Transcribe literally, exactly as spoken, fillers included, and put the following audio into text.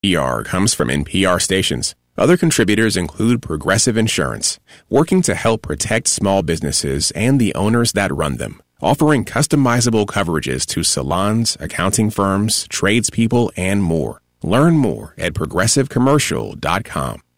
P R comes from N P R stations. Other contributors include Progressive Insurance, working to help protect small businesses and the owners that run them, offering customizable coverages to salons, accounting firms, tradespeople, and more. Learn more at progressive commercial dot com.